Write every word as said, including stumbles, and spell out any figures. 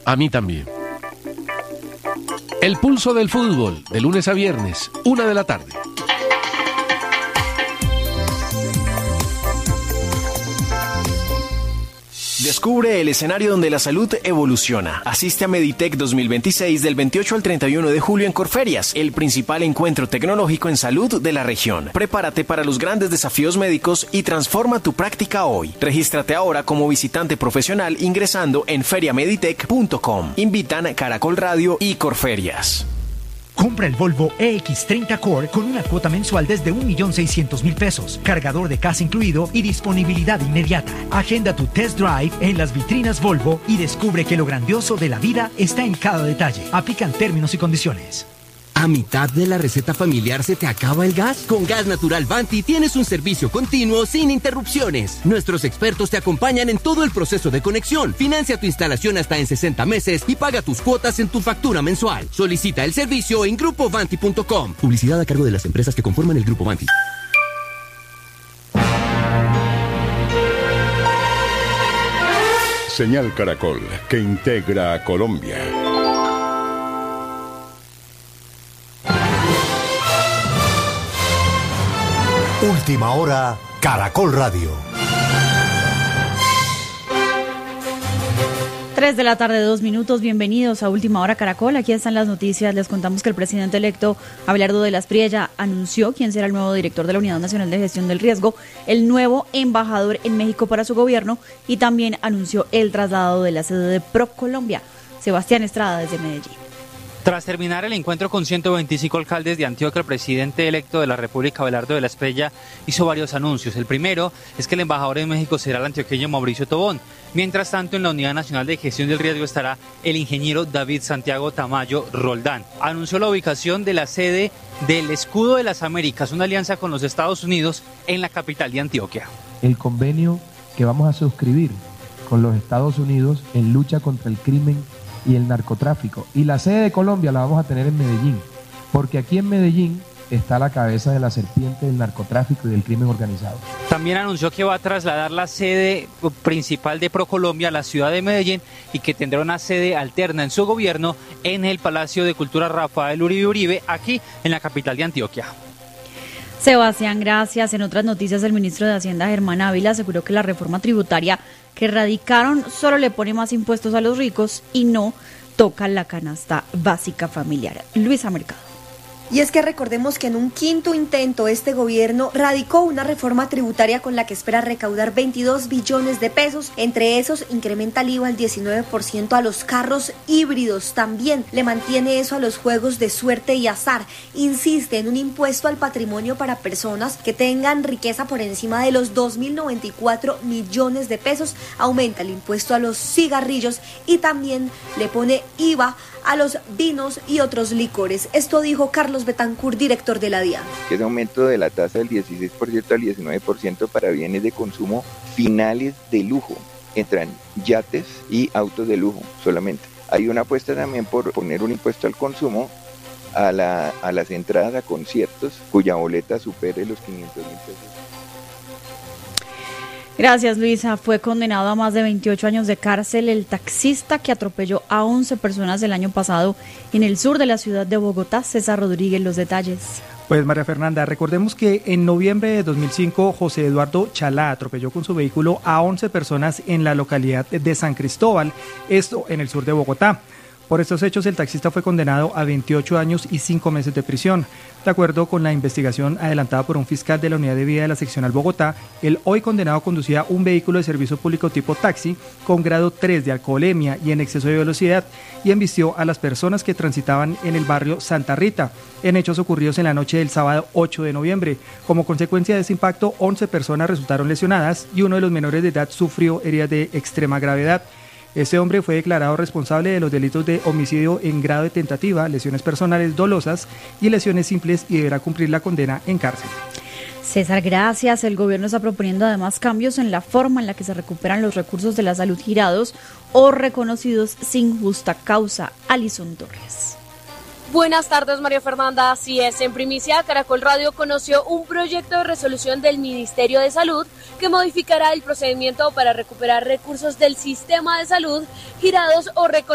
A mí también. El pulso del fútbol, de lunes a viernes, una de la tarde. Descubre el escenario donde la salud evoluciona. Asiste a Meditech dos mil veintiséis del veintiocho al treinta y uno de julio en Corferias, el principal encuentro tecnológico en salud de la región. Prepárate para los grandes desafíos médicos y transforma tu práctica hoy. Regístrate ahora como visitante profesional ingresando en feria meditech punto com. Invitan Caracol Radio y Corferias. Compra el Volvo E X treinta Core con una cuota mensual desde un millón seiscientos mil pesos, cargador de casa incluido y disponibilidad inmediata. Agenda tu test drive en las vitrinas Volvo y descubre que lo grandioso de la vida está en cada detalle. Aplican términos y condiciones. ¿A mitad de la receta familiar se te acaba el gas? Con Gas Natural Vanti tienes un servicio continuo sin interrupciones. Nuestros expertos te acompañan en todo el proceso de conexión. Financia tu instalación hasta en sesenta meses y paga tus cuotas en tu factura mensual. Solicita el servicio en grupo vanti punto com. Publicidad a cargo de las empresas que conforman el Grupo Vanti. Señal Caracol, que integra a Colombia. Última hora, Caracol Radio. Tres de la tarde, dos minutos. Bienvenidos a Última Hora Caracol. Aquí están las noticias. Les contamos que el presidente electo, Abelardo de las Priella, anunció quién será el nuevo director de la Unidad Nacional de Gestión del Riesgo, el nuevo embajador en México para su gobierno, y también anunció el traslado de la sede de ProColombia. Sebastián Estrada, desde Medellín. Tras terminar el encuentro con ciento veinticinco alcaldes de Antioquia, el presidente electo de la República, Abelardo de la Priella, hizo varios anuncios. El primero es que el embajador en México será el antioqueño Mauricio Tobón. Mientras tanto, en la Unidad Nacional de Gestión del Riesgo estará el ingeniero David Santiago Tamayo Roldán. Anunció la ubicación de la sede del Escudo de las Américas, una alianza con los Estados Unidos en la capital de Antioquia. El convenio que vamos a suscribir con los Estados Unidos en lucha contra el crimen y el narcotráfico. Y la sede de Colombia la vamos a tener en Medellín, porque aquí en Medellín está la cabeza de la serpiente del narcotráfico y del crimen organizado. También anunció que va a trasladar la sede principal de ProColombia a la ciudad de Medellín y que tendrá una sede alterna en su gobierno en el Palacio de Cultura Rafael Uribe Uribe, aquí en la capital de Antioquia. Sebastián, gracias. En otras noticias, el ministro de Hacienda, Germán Ávila, aseguró que la reforma tributaria que radicaron solo le pone más impuestos a los ricos y no toca la canasta básica familiar. Luisa Mercado. Y es que recordemos que en un quinto intento este gobierno radicó una reforma tributaria con la que espera recaudar veintidós billones de pesos. Entre esos incrementa el I V A al diecinueve por ciento a los carros híbridos. También le mantiene eso a los juegos de suerte y azar. Insiste en un impuesto al patrimonio para personas que tengan riqueza por encima de los dos mil noventa y cuatro millones de pesos. Aumenta el impuesto a los cigarrillos y también le pone I V A a los vinos y otros licores. Esto dijo Carlos Betancourt, director de la DIAN. Es aumento de la tasa del dieciséis por ciento al diecinueve por ciento para bienes de consumo finales de lujo. Entran yates y autos de lujo solamente. Hay una apuesta también por poner un impuesto al consumo a, la, a las entradas a conciertos cuya boleta supere los quinientos mil pesos. Gracias, Luisa. Fue condenado a más de veintiocho años de cárcel el taxista que atropelló a once personas el año pasado en el sur de la ciudad de Bogotá. César Rodríguez, los detalles. Pues María Fernanda, recordemos que en noviembre de dos mil cinco José Eduardo Chalá atropelló con su vehículo a once personas en la localidad de San Cristóbal, esto en el sur de Bogotá. Por estos hechos, el taxista fue condenado a veintiocho años y cinco meses de prisión. De acuerdo con la investigación adelantada por un fiscal de la Unidad de Vía de la Seccional Bogotá, el hoy condenado conducía un vehículo de servicio público tipo taxi con grado tres de alcoholemia y en exceso de velocidad y embistió a las personas que transitaban en el barrio Santa Rita, en hechos ocurridos en la noche del sábado ocho de noviembre. Como consecuencia de ese impacto, once personas resultaron lesionadas y uno de los menores de edad sufrió heridas de extrema gravedad. Este hombre fue declarado responsable de los delitos de homicidio en grado de tentativa, lesiones personales dolosas y lesiones simples y deberá cumplir la condena en cárcel. César, gracias. El gobierno está proponiendo además cambios en la forma en la que se recuperan los recursos de la salud girados o reconocidos sin justa causa. Alison Torres. Buenas tardes, María Fernanda. Así es, en primicia, Caracol Radio conoció un proyecto de resolución del Ministerio de Salud que modificará el procedimiento para recuperar recursos del sistema de salud girados o reconocidos